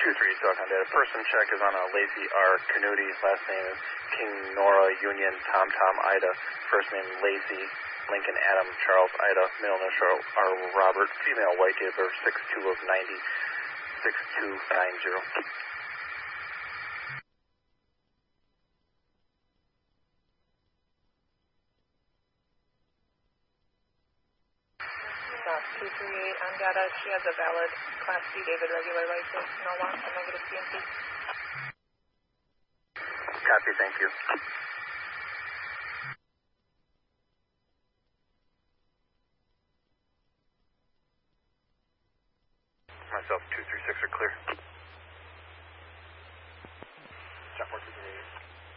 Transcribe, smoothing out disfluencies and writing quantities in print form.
2-3 talking data. Person check is on a Lacey R. Canuti. Last name is King Nora Union Tom Tom Ida. First name Lacey Lincoln Adam Charles Ida. Male initial R. Robert. Female, white, date of birth 6/2 of 90. 6290. South 238 on data. She has a valid Class C David regular license. No loss on negative CMP. Copy, thank you. Myself 236 are clear.